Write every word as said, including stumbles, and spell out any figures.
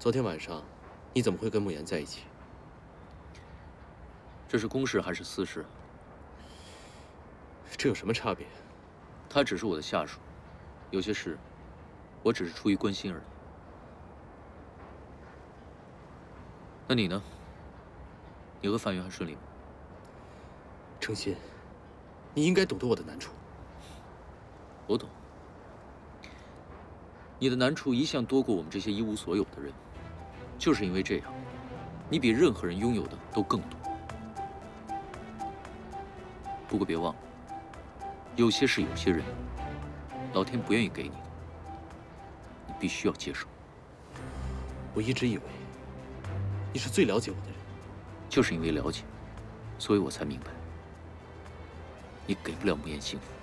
昨天晚上，你怎么会跟慕言在一起？ 这是公事还是私事？ 这有什么差别？ 他只是我的下属，有些事，我只是出于关心而已。那你呢？你和范云还顺利吗？ 程心，你应该懂得我的难处。 我懂。你的难处一向多过我们这些一无所有的人，就是因为这样，你比任何人拥有的都更多。不过别忘了，有些事、有些人，老天不愿意给你的，你必须要接受。 我一直以为你是最了解我的人， 就是因为了解，所以我才明白，你给不了慕言幸福。